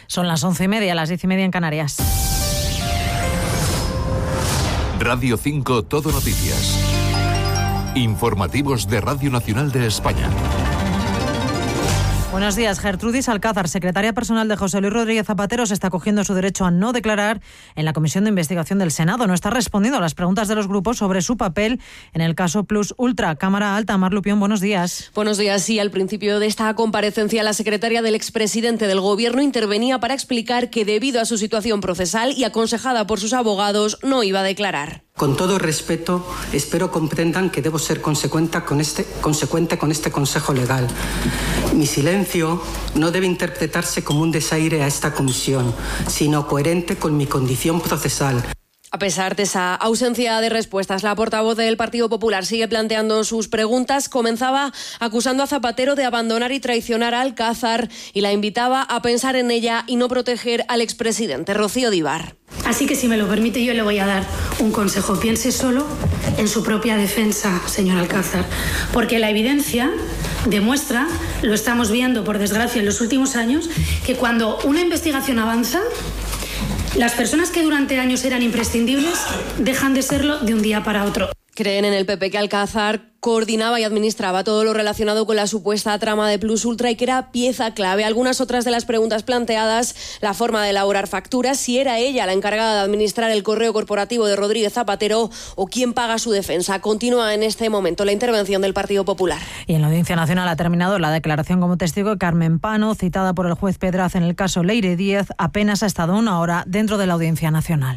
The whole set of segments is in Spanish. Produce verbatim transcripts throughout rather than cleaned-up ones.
Son las once y media, las diez y media en Canarias. Radio cinco Todo Noticias. Informativos de Radio Nacional de España. Buenos días. Gertrudis Alcázar, secretaria personal de José Luis Rodríguez Zapatero, se está cogiendo su derecho a no declarar en la Comisión de Investigación del Senado. No está respondiendo a las preguntas de los grupos sobre su papel en el caso Plus Ultra. Cámara Alta, Mar Lupión, buenos días. Buenos días. Sí, al principio de esta comparecencia, la secretaria del expresidente del Gobierno intervenía para explicar que debido a su situación procesal y aconsejada por sus abogados, no iba a declarar. Con todo respeto, espero comprendan que debo ser consecuente con este, consecuente con este consejo legal. Mi silencio no debe interpretarse como un desaire a esta comisión, sino coherente con mi condición procesal. A pesar de esa ausencia de respuestas, la portavoz del Partido Popular sigue planteando sus preguntas. Comenzaba acusando a Zapatero de abandonar y traicionar a Alcázar y la invitaba a pensar en ella y no proteger al expresidente. Rocío Díbar. Así que, si me lo permite, yo le voy a dar un consejo. Piense solo en su propia defensa, señor Alcázar, porque la evidencia demuestra, lo estamos viendo por desgracia en los últimos años, que cuando una investigación avanza, las personas que durante años eran imprescindibles dejan de serlo de un día para otro. Creen en el P P que Alcázar coordinaba y administraba todo lo relacionado con la supuesta trama de Plus Ultra y que era pieza clave. Algunas otras de las preguntas planteadas, la forma de elaborar facturas, si era ella la encargada de administrar el correo corporativo de Rodríguez Zapatero o quién paga su defensa. Continúa en este momento la intervención del Partido Popular. Y en la Audiencia Nacional ha terminado la declaración como testigo de Carmen Pano, citada por el juez Pedraz en el caso Leire Díez. Apenas ha estado una hora dentro de la Audiencia Nacional.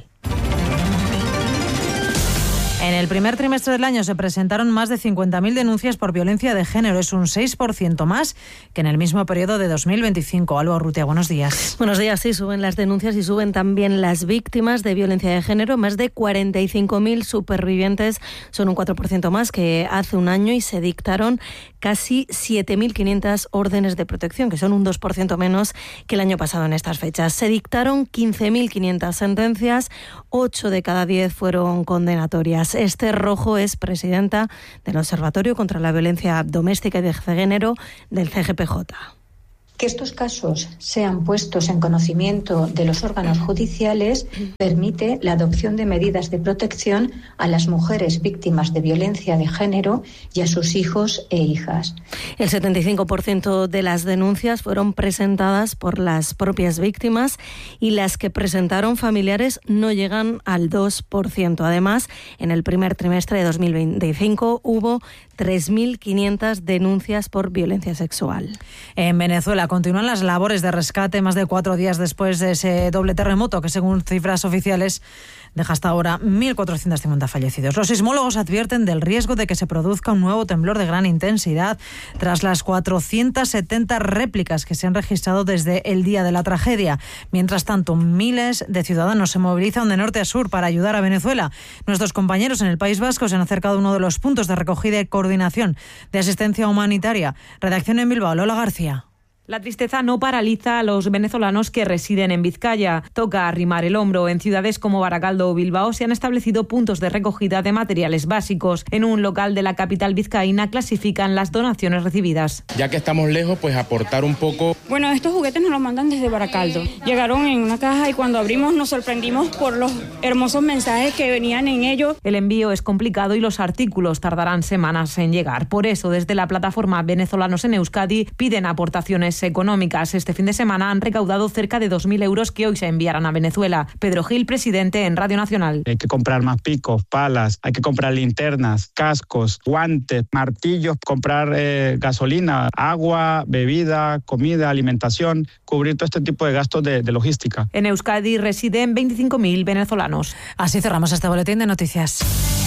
En el primer trimestre del año se presentaron más de cincuenta mil denuncias por violencia de género. Es un seis por ciento más que en el mismo periodo de dos mil veinticinco. Alba Urrutia, buenos días. Buenos días. Sí, suben las denuncias y suben también las víctimas de violencia de género. Más de cuarenta y cinco mil supervivientes, son un cuatro por ciento más que hace un año, y se dictaron casi siete mil quinientas órdenes de protección, que son un dos por ciento menos que el año pasado en estas fechas. Se dictaron quince mil quinientas sentencias, ocho de cada diez fueron condenatorias. Esther Rojo es presidenta del Observatorio contra la Violencia Doméstica y de Género del C G P J. Que estos casos sean puestos en conocimiento de los órganos judiciales permite la adopción de medidas de protección a las mujeres víctimas de violencia de género y a sus hijos e hijas. El setenta y cinco por ciento de las denuncias fueron presentadas por las propias víctimas y las que presentaron familiares no llegan al dos por ciento. Además, en el primer trimestre de dos mil veinticinco hubo tres mil quinientas denuncias por violencia sexual. En Venezuela continúan las labores de rescate más de cuatro días después de ese doble terremoto que, según cifras oficiales, deja hasta ahora mil cuatrocientos cincuenta fallecidos. Los sismólogos advierten del riesgo de que se produzca un nuevo temblor de gran intensidad tras las cuatrocientas setenta réplicas que se han registrado desde el día de la tragedia. Mientras tanto, miles de ciudadanos se movilizan de norte a sur para ayudar a Venezuela. Nuestros compañeros en el País Vasco se han acercado a uno de los puntos de recogida y coordinación de asistencia humanitaria. Redacción en Bilbao, Lola García. La tristeza no paraliza a los venezolanos que residen en Vizcaya. Toca arrimar el hombro. En ciudades como Baracaldo o Bilbao se han establecido puntos de recogida de materiales básicos. En un local de la capital vizcaína clasifican las donaciones recibidas. Ya que estamos lejos, pues aportar un poco. Bueno, estos juguetes nos los mandan desde Baracaldo. Llegaron en una caja y cuando abrimos nos sorprendimos por los hermosos mensajes que venían en ellos. El envío es complicado y los artículos tardarán semanas en llegar. Por eso, desde la plataforma Venezolanos en Euskadi piden aportaciones económicas. Este fin de semana han recaudado cerca de dos mil euros que hoy se enviarán a Venezuela. Pedro Gil, presidente en Radio Nacional. Hay que comprar más picos, palas, hay que comprar linternas, cascos, guantes, martillos, comprar eh, gasolina, agua, bebida, comida, alimentación, cubrir todo este tipo de gastos de, de logística. En Euskadi residen veinticinco mil venezolanos. Así cerramos este boletín de noticias.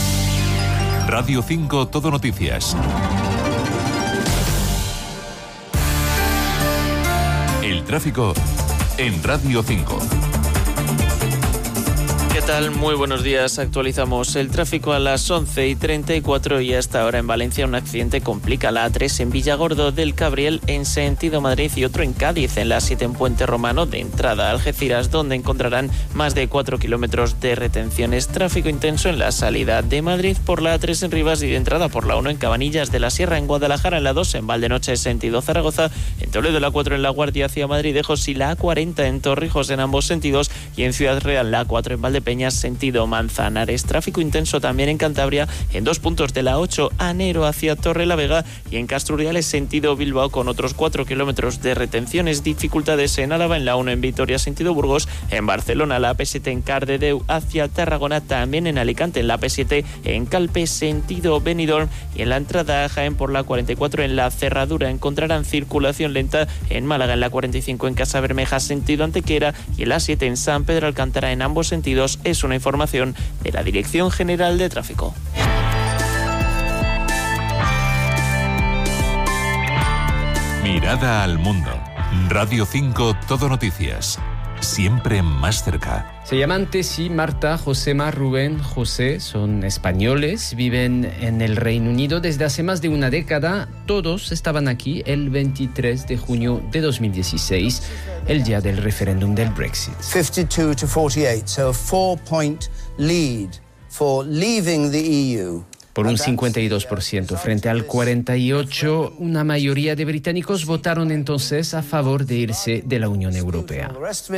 Radio cinco Todo Noticias. El tráfico en Radio cinco. ¿Qué tal? Muy buenos días. Actualizamos el tráfico a las once y treinta y cuatro y hasta ahora en Valencia un accidente complica la A tres en Villagordo del Cabriel en sentido Madrid y otro en Cádiz en la A siete en Puente Romano de entrada a Algeciras, donde encontrarán más de cuatro kilómetros de retenciones. Tráfico intenso en la salida de Madrid por la A tres en Rivas y de entrada por la uno en Cabanillas de la Sierra, en Guadalajara en la dos en Valdenoche sentido Zaragoza, en Toledo la cuatro en La Guardia hacia Madridejos y la A cuarenta en Torrijos en ambos sentidos y en Ciudad Real la A cuatro en Valdepeñas sentido Manzanares. Tráfico intenso también en Cantabria en dos puntos de la ocho Anero hacia Torrelavega y en Castruriales sentido Bilbao con otros cuatro kilómetros de retenciones. Dificultades en Álava en la uno en Vitoria sentido Burgos, en Barcelona la A P siete en Cardedeu hacia Tarragona, también en Alicante en la A P siete en Calpe sentido Benidorm y en la entrada a Jaén por la cuarenta y cuatro en la Cerradura encontrarán circulación lenta en Málaga en la cuarenta y cinco en Casabermeja sentido Antequera y en la siete en San Pedro Alcántara en ambos sentidos. Es una información de la Dirección General de Tráfico. Mirada al mundo. Radio cinco Todo Noticias. Siempre más cerca. Se llaman Tessy, Marta, Josema, Rubén, José. Son españoles, viven en el Reino Unido desde hace más de una década. Todos estaban aquí el veintitrés de junio de dos mil dieciséis, el día del referéndum del Brexit. fifty-two to forty-eight, so a four-point lead for leaving the E U. Por un cincuenta y dos por ciento frente al cuarenta y ocho por ciento, una mayoría de británicos votaron entonces a favor de irse de la Unión Europea.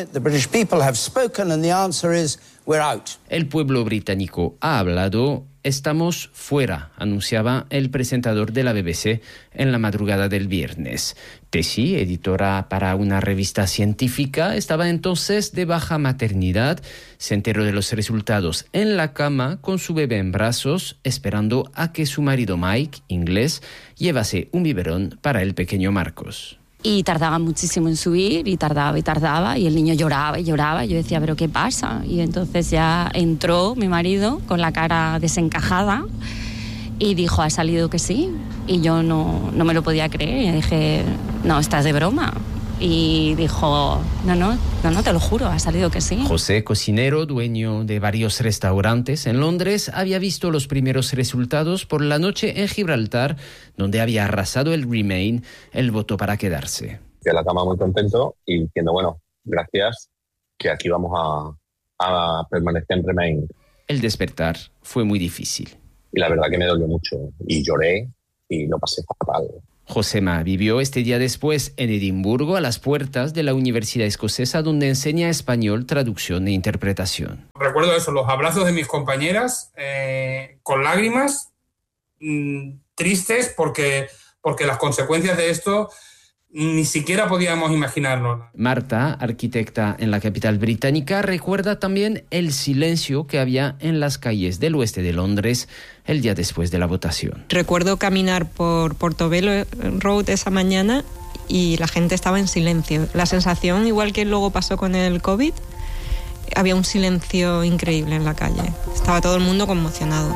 El pueblo británico ha hablado. Estamos fuera, anunciaba el presentador de la B B C en la madrugada del viernes. Tessy, editora para una revista científica, estaba entonces de baja maternidad. Se enteró de los resultados en la cama con su bebé en brazos, esperando a que su marido Mike, inglés, llevase un biberón para el pequeño Marcos. Y tardaba muchísimo en subir, y tardaba y tardaba, y el niño lloraba y lloraba. Yo decía, ¿pero qué pasa? Y entonces ya entró mi marido con la cara desencajada y dijo, ¿ha salido que sí? Y yo no, no me lo podía creer. Y dije, no, estás de broma. Y dijo, no, no, no, no, te lo juro, ha salido que sí. José, cocinero, dueño de varios restaurantes en Londres, había visto los primeros resultados por la noche en Gibraltar, donde había arrasado el Remain, el voto para quedarse. Fui a la cama muy contento y diciendo, bueno, gracias, que aquí vamos a, a permanecer en Remain. El despertar fue muy difícil. Y la verdad que me dolió mucho y lloré y lo pasé fatal. Josema vivió este día después en Edimburgo, a las puertas de la Universidad Escocesa, donde enseña español, traducción e interpretación. Recuerdo eso, los abrazos de mis compañeras, eh, con lágrimas, mmm, tristes, porque, porque las consecuencias de esto ni siquiera podíamos imaginarlo. Marta, arquitecta en la capital británica, recuerda también el silencio que había en las calles del oeste de Londres el día después de la votación. Recuerdo caminar por Portobello Road esa mañana y la gente estaba en silencio. La sensación, igual que luego pasó con el COVID, había un silencio increíble en la calle. Estaba todo el mundo conmocionado.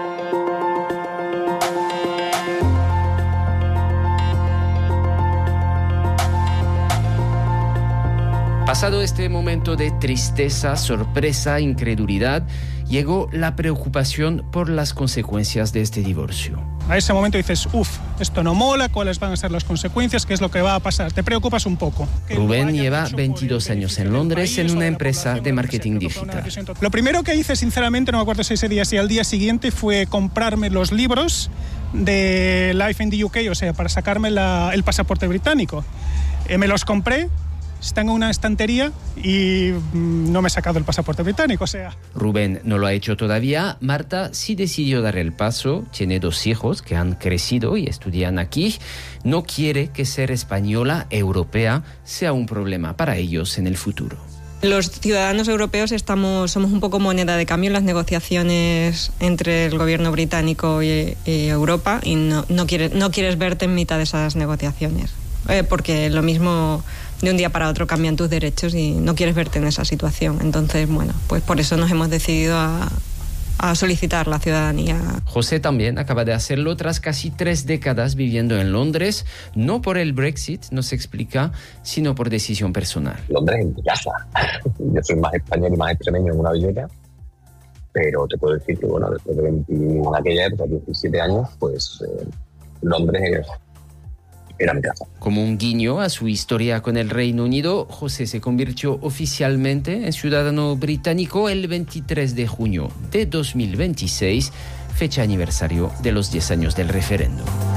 Pasado este momento de tristeza, sorpresa, incredulidad, llegó la preocupación por las consecuencias de este divorcio. A ese momento dices, uff, esto no mola, ¿cuáles van a ser las consecuencias? ¿Qué es lo que va a pasar? Te preocupas un poco. Rubén lleva veintidós años en Londres en una empresa de marketing digital. Lo primero que hice, sinceramente, no me acuerdo si ese día, si al día siguiente, fue comprarme los libros de Life in the U K, o sea, para sacarme la, el pasaporte británico. Eh, me los compré. Están en una estantería y no me he sacado el pasaporte británico, o sea... Rubén no lo ha hecho todavía. Marta sí decidió dar el paso. Tiene dos hijos que han crecido y estudian aquí. No quiere que ser española, europea, sea un problema para ellos en el futuro. Los ciudadanos europeos estamos, somos un poco moneda de cambio en las negociaciones entre el gobierno británico y, y Europa y no, no, quieres, no quieres verte en mitad de esas negociaciones. Eh, porque lo mismo... de un día para otro cambian tus derechos y no quieres verte en esa situación. Entonces, bueno, pues por eso nos hemos decidido a, a solicitar la ciudadanía. José también acaba de hacerlo tras casi tres décadas viviendo en Londres, no por el Brexit, nos explica, sino por decisión personal. Londres es mi casa. Yo soy más español y más extremeño en una billeta pero te puedo decir que, bueno, después de veinte, en aquella época, diecisiete años, pues eh, Londres era mi casa. Como un guiño a su historia con el Reino Unido, José se convirtió oficialmente en ciudadano británico el veintitrés de junio de dos mil veintiséis, fecha aniversario de los diez años del referéndum.